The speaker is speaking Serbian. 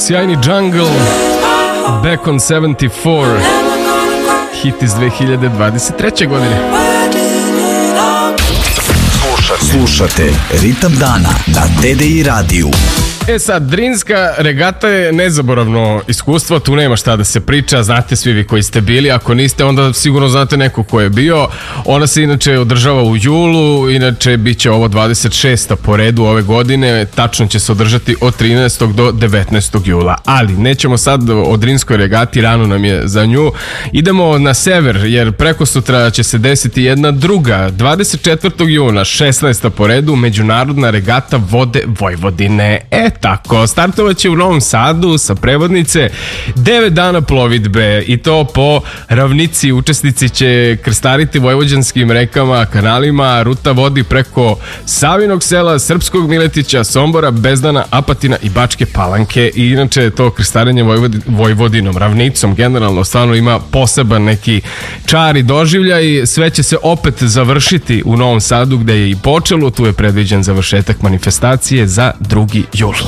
Sjajni Jungle, Back on 74, hit iz 2023. godine. Slušate Ritam dana na TDI radiju. Sad, Drinska regata je nezaboravno iskustvo, tu nema šta da se priča, znate svi vi koji ste bili, ako niste onda sigurno znate neko ko je bio. Ona se inače održava u julu, inače bit će ovo 26. po redu ove godine, tačno će se održati od 13. do 19. jula. Ali nećemo sad o Drinskoj regati, rano nam je za nju. Idemo na sever, jer preko sutra će se desiti jedna druga, 24. juna, 16. po redu, Međunarodna regata vode Vojvodine. Tako, startovat će u Novom Sadu sa prevodnice 9 dana plovidbe i to po ravnici. Učesnici će krstariti vojvođanskim rekama, kanalima, ruta vodi preko Savinog sela, Srpskog Miletića, Sombora, Bezdana, Apatina i Bačke Palanke. I inače to krstarenje Vojvodinom, ravnicom generalno stvarno ima poseban neki čar i doživljaj. Sve će se opet završiti u Novom Sadu gde je i počelo, tu je predviđen završetak manifestacije za 2. jul.